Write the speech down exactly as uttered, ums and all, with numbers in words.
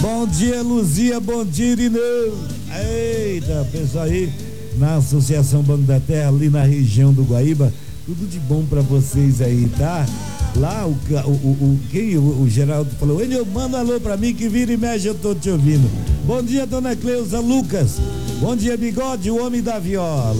Bom dia, Luzia, bom dia, Irineu. Eita, pessoal aí na Associação Banco da Terra, ali na região do Guaíba, tudo de bom pra vocês aí, tá? Lá o, o, o, quem, o, o Geraldo falou, ele manda alô pra mim que vira e mexe, eu tô te ouvindo. Bom dia, dona Cleusa Lucas. Bom dia, Bigode, o homem da viola.